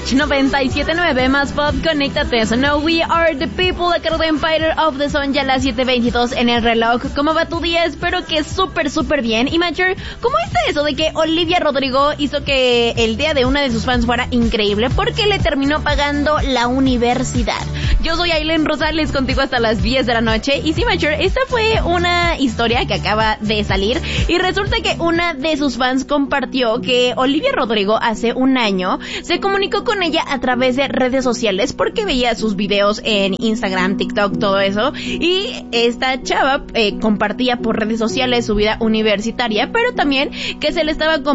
Touch 97.9 más pop, conéctate. So no, we are the people, a cargo de Empire of the Sun, ya las 7:22 en el reloj. ¿Cómo va tu día? Espero que súper bien. Y Macher, ¿cómo está eso de que Olivia Rodrigo hizo que el día de una de sus fans fuera increíble? Porque le terminó pagando la universidad. Yo soy Aileen Rosales, contigo hasta las 10 de la noche. Y sí, Macher, esta fue una historia que acaba de salir. Y resulta que una de sus fans compartió que Olivia Rodrigo hace un año se comunicó con ella a través de redes sociales porque veía sus videos en Instagram, TikTok, todo eso, y esta chava compartía por redes sociales su vida universitaria, pero también que se le estaba